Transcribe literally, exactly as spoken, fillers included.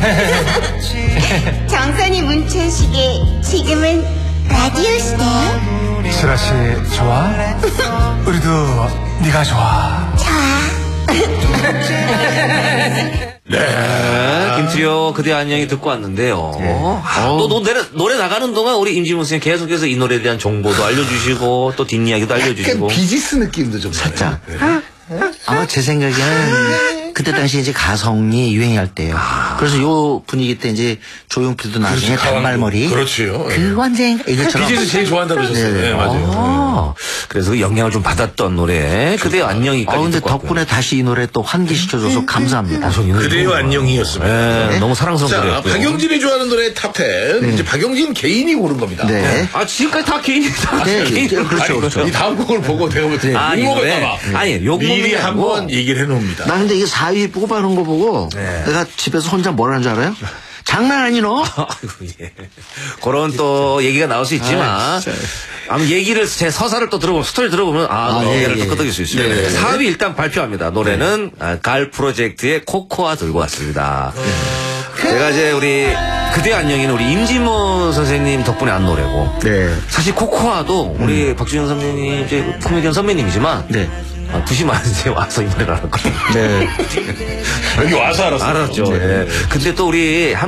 정선이 문천식의 지금은 라디오 시대. 슬아씨 좋아? 우리도 네가 좋아. 좋아. 네, 김트리오 그대 안녕히 듣고 왔는데요. 네. 아, 또 노래, 노래 나가는 동안 우리 임진모 선생님 계속해서 이 노래에 대한 정보도 알려주시고 또 뒷이야기도 알려주시고. 비지스 느낌도 좀 살짝. 아마 제 생각에는 그때 당시 이제 가성이 유행할 때예요. 그래서 요 분위기 때 이제 조용필도 나중에 단발머리. 그렇지요. 그 완전 이것처럼. 비지스 제일 좋아한다고 그러셨어요. 네, 네, 맞아요. 아, 그래서 그 영향을 좀 받았던 노래 그대 안녕히까지. 아 근데 듣고 왔고요. 덕분에 다시 이 노래 또 환기시켜줘서 감사합니다. 그대여 안녕이었습니다. 네, 너무 사랑스러운 자, 노래였고요. 박영진이 좋아하는 노래 탑텐. 이제 박영진 개인이 고른 겁니다. 네. 아 지금까지 다 개인이다. 네, 개인. 그렇죠, 그렇죠. 이 다음 곡을 보고 내가 볼 때 아, 이 노래? 욕먹을까봐 아니, 욕 먹는 미리 게 아니고. 한번 얘기를 해놓습니다. 나 근데 이게 사 위 뽑아놓은 거 보고 내가 집에서 혼자 뭐라는 줄 알아요? 장난 아니 너? 아이고, 예. 그런 또 얘기가 나올 수 있지만, 아, 진짜. 아무 얘기를, 제 서사를 또 들어보면, 스토리 들어보면, 아, 아, 노래를 예, 또 예. 끄덕일 수 있습니다. 네. 사 위 일단 발표합니다. 노래는 아, 갈 프로젝트의 코코아 들고 왔습니다. 제가 이제 우리, 그대 안녕이는 우리 임진모 선생님 덕분에 안 노래고, 네. 사실 코코아도 우리 박준영 선배님, 이제 코미디언 선배님이지만, 네. 아, 두 시 만세 와서 이 노래를 알았거든요. 네. 여기 와서 알았어요. 알았죠. 예. 근데 또 우리